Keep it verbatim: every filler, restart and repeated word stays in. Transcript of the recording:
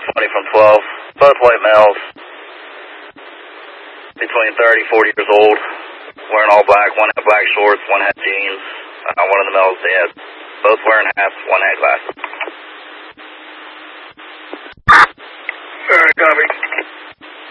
twenty from twelve. Both white males, between thirty, forty years old, wearing all black. One had black shorts, one had jeans. Uh, one of the males dead. Both wearing hats, one had glasses.